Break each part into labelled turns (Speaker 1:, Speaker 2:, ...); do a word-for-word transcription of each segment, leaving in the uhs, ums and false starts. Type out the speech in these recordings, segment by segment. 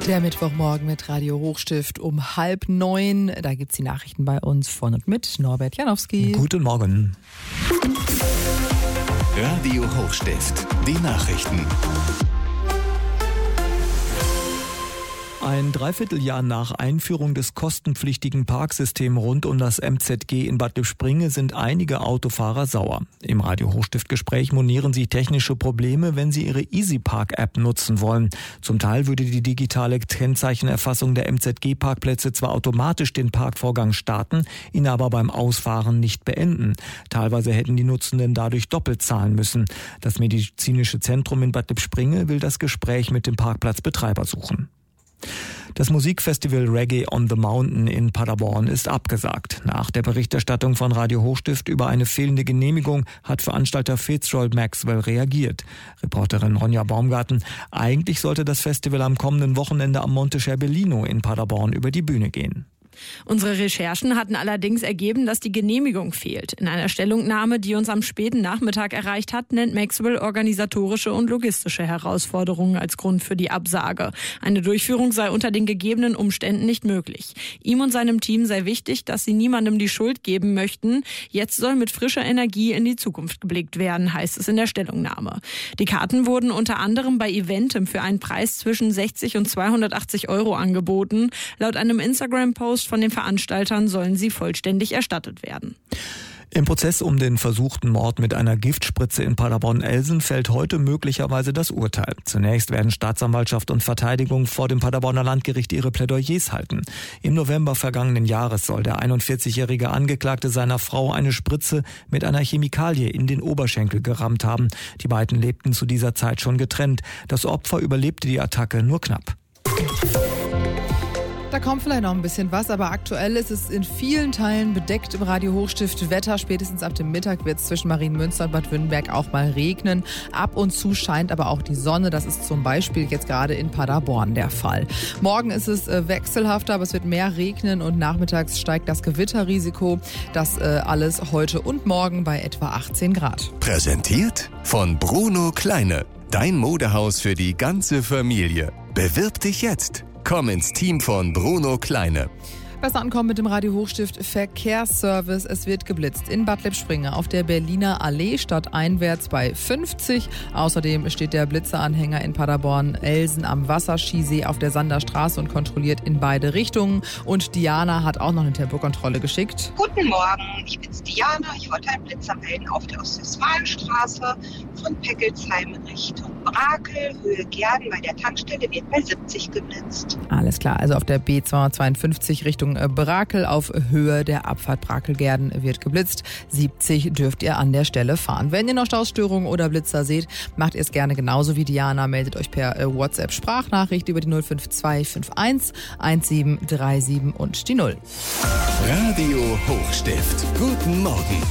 Speaker 1: Der Mittwochmorgen mit Radio Hochstift um halb neun. Da gibt's die Nachrichten bei uns von und mit Norbert Janowski.
Speaker 2: Guten Morgen.
Speaker 3: Radio Hochstift, die Nachrichten.
Speaker 2: Ein Dreivierteljahr nach Einführung des kostenpflichtigen Parksystems rund um das M Z G in Bad Lippspringe sind einige Autofahrer sauer. Im Radio Hochstift-Gespräch monieren sie technische Probleme, wenn sie ihre EasyPark-App nutzen wollen. Zum Teil würde die digitale Kennzeichenerfassung der M Z G-Parkplätze zwar automatisch den Parkvorgang starten, ihn aber beim Ausfahren nicht beenden. Teilweise hätten die Nutzenden dadurch doppelt zahlen müssen. Das medizinische Zentrum in Bad Lippspringe will das Gespräch mit dem Parkplatzbetreiber suchen. Das Musikfestival Reggae on the Mountain in Paderborn ist abgesagt. Nach der Berichterstattung von Radio Hochstift über eine fehlende Genehmigung hat Veranstalter Fitzgerald Maxwell reagiert. Reporterin Ronja Baumgarten: Eigentlich sollte das Festival am kommenden Wochenende am Monte Scherbellino in Paderborn über die Bühne gehen.
Speaker 4: Unsere Recherchen hatten allerdings ergeben, dass die Genehmigung fehlt. In einer Stellungnahme, die uns am späten Nachmittag erreicht hat, nennt Maxwell organisatorische und logistische Herausforderungen als Grund für die Absage. Eine Durchführung sei unter den gegebenen Umständen nicht möglich. Ihm und seinem Team sei wichtig, dass sie niemandem die Schuld geben möchten. Jetzt soll mit frischer Energie in die Zukunft geblickt werden, heißt es in der Stellungnahme. Die Karten wurden unter anderem bei Eventim für einen Preis zwischen sechzig und zweihundertachtzig Euro angeboten. Laut einem Instagram-Post von den Veranstaltern sollen sie vollständig erstattet werden.
Speaker 2: Im Prozess um den versuchten Mord mit einer Giftspritze in Paderborn-Elsen fällt heute möglicherweise das Urteil. Zunächst werden Staatsanwaltschaft und Verteidigung vor dem Paderborner Landgericht ihre Plädoyers halten. Im November vergangenen Jahres soll der einundvierzigjährige Angeklagte seiner Frau eine Spritze mit einer Chemikalie in den Oberschenkel gerammt haben. Die beiden lebten zu dieser Zeit schon getrennt. Das Opfer überlebte die Attacke nur knapp.
Speaker 1: Da kommt vielleicht noch ein bisschen was, aber aktuell ist es in vielen Teilen bedeckt im Radio Hochstift Wetter. Spätestens ab dem Mittag wird es zwischen Marienmünster und Bad Wünnberg auch mal regnen. Ab und zu scheint aber auch die Sonne. Das ist zum Beispiel jetzt gerade in Paderborn der Fall. Morgen ist es äh, wechselhafter, aber es wird mehr regnen und nachmittags steigt das Gewitterrisiko. Das äh, alles heute und morgen bei etwa achtzehn Grad.
Speaker 3: Präsentiert von Bruno Kleine. Dein Modehaus für die ganze Familie. Bewirb dich jetzt. Komm ins Team von Bruno Kleine.
Speaker 1: Besser ankommen mit dem Radio Hochstift Verkehrsservice. Es wird geblitzt in Bad Lippspringe auf der Berliner Allee stadteinwärts bei fünfzig. Außerdem steht der Blitzeranhänger in Paderborn-Elsen am Wasserskisee auf der Sanderstraße und kontrolliert in beide Richtungen. Und Diana hat auch noch eine Tempokontrolle geschickt.
Speaker 5: Guten Morgen, ich bin's Diana. Ich wollte einen Blitzer melden auf der Ostwestfalenstraße von Peckelsheim Richtung Brakel, Höhe Gerden. Bei der Tankstelle wird bei siebzig geblitzt.
Speaker 1: Alles klar, also auf der B zweihundertzweiundfünfzig Richtung Brakel auf Höhe der Abfahrt Brakel-Gerden wird geblitzt. siebzig dürft ihr an der Stelle fahren. Wenn ihr noch Stausstörungen oder Blitzer seht, macht ihr es gerne genauso wie Diana. Meldet euch per WhatsApp-Sprachnachricht über die null fünf zwei fünf eins eins sieben drei sieben und die null.
Speaker 3: Radio Hochstift. Guten Morgen.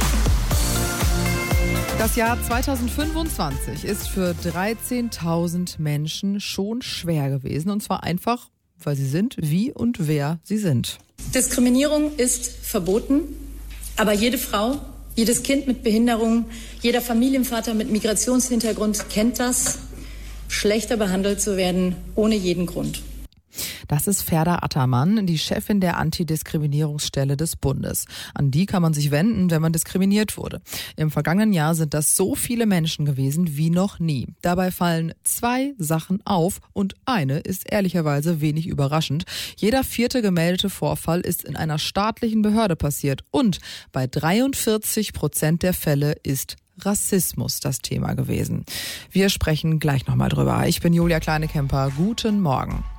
Speaker 1: Das Jahr zweitausendfünfundzwanzig ist für dreizehntausend Menschen schon schwer gewesen. Und zwar einfach, weil sie sind, wie und wer sie sind.
Speaker 6: Diskriminierung ist verboten, aber jede Frau, jedes Kind mit Behinderung, jeder Familienvater mit Migrationshintergrund kennt das, schlechter behandelt zu werden ohne jeden Grund.
Speaker 1: Das ist Ferda Attermann, die Chefin der Antidiskriminierungsstelle des Bundes. An die kann man sich wenden, wenn man diskriminiert wurde. Im vergangenen Jahr sind das so viele Menschen gewesen wie noch nie. Dabei fallen zwei Sachen auf und eine ist ehrlicherweise wenig überraschend. Jeder vierte gemeldete Vorfall ist in einer staatlichen Behörde passiert und bei dreiundvierzig Prozent der Fälle ist Rassismus das Thema gewesen. Wir sprechen gleich nochmal drüber. Ich bin Julia Kleinekemper. Guten Morgen.